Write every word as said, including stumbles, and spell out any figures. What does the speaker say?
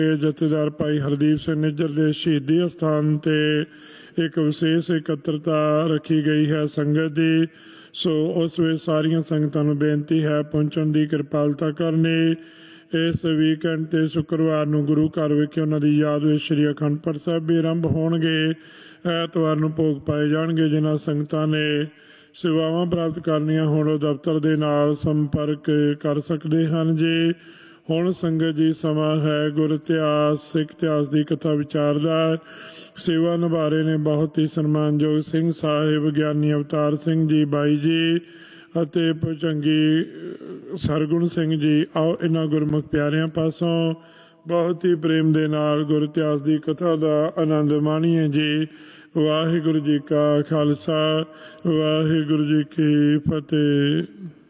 ਜਥੇਦਾਰ ਭਾਈ ਹਰਦੀਪ ਸਿੰਘ ਨਿੱਜਰ ਦੇ ਸ਼ਹੀਦੀ ਅਸਥਾਨ ਤੇ ਇੱਕ ਵਿਸ਼ੇਸ਼ ਇਕੱਤਰਤਾ ਰੱਖੀ ਗਈ ਹੈ ਸੰਗਤ ਦੀ। ਸੋ ਉਸ ਵਿੱਚ ਸਾਰੀਆਂ ਸੰਗਤਾਂ ਨੂੰ ਬੇਨਤੀ ਹੈ ਪਹੁੰਚਣ ਦੀ ਕਿਰਪਾਲਤਾ ਕਰਨੀ। ਇਸ ਵੀਕਐਂਡ ਤੇ ਸ਼ੁੱਕਰਵਾਰ ਨੂੰ ਗੁਰੂ ਘਰ ਵਿਖੇ ਉਹਨਾਂ ਦੀ ਯਾਦ ਵਿੱਚ ਸ਼੍ਰੀ ਅਖੰਡ ਪਾਠ ਸਾਹਿਬ ਵੀ ਆਰੰਭ ਹੋਣਗੇ। ਐਤਵਾਰ ਨੂੰ ਭੋਗ ਪਾਏ ਜਾਣਗੇ। ਜਿਨ੍ਹਾਂ ਸੰਗਤਾਂ ਨੇ ਸੇਵਾਵਾਂ ਪ੍ਰਾਪਤ ਕਰਨੀਆਂ ਹੁਣ ਉਹ ਦਫ਼ਤਰ ਦੇ ਨਾਲ ਸੰਪਰਕ ਕਰ ਸਕਦੇ ਹਨ ਜੀ। ਹੁਣ ਸੰਗਤ ਜੀ ਸਮਾਂ ਹੈ ਗੁਰ ਇਤਿਹਾਸ ਸਿੱਖ ਇਤਿਹਾਸ ਦੀ ਕਥਾ ਵਿਚਾਰ ਦਾ। ਸੇਵਾ ਨਿਭਾ ਰਹੇ ਨੇ ਬਹੁਤ ਹੀ ਸਨਮਾਨਯੋਗ ਸਿੰਘ ਸਾਹਿਬ ਗਿਆਨੀ ਅਵਤਾਰ ਸਿੰਘ ਜੀ ਬਾਈ ਜੀ ਅਤੇ ਭੁਜੰਗੀ ਸਰਗੁਣ ਸਿੰਘ ਜੀ। ਆਓ ਇਹਨਾਂ ਗੁਰਮੁਖ ਪਿਆਰਿਆਂ ਪਾਸੋਂ ਬਹੁਤ ਹੀ ਪ੍ਰੇਮ ਦੇ ਨਾਲ ਗੁਰ ਇਤਿਹਾਸ ਦੀ ਕਥਾ ਦਾ ਆਨੰਦ ਮਾਣੀਏ ਜੀ। ਵਾਹਿਗੁਰੂ ਜੀ ਕਾ ਖਾਲਸਾ ਵਾਹਿਗੁਰੂ ਜੀ ਕੀ ਫਤਿਹ।